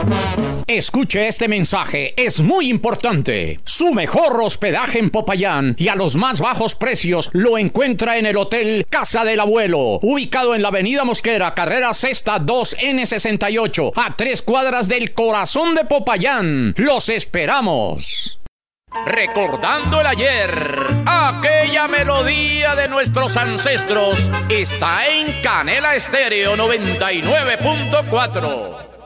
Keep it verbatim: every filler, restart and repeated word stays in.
Escuche este mensaje, es muy importante. Su mejor hospedaje en Popayán y a los más bajos precios lo encuentra en el Hotel Casa del Abuelo, ubicado en la Avenida Mosquera, carrera sexta dos N sesenta y ocho, a tres cuadras del corazón de Popayán. ¡Los esperamos! Recordando el ayer, aquella melodía de nuestros ancestros está en Canela Estéreo noventa y nueve punto cuatro.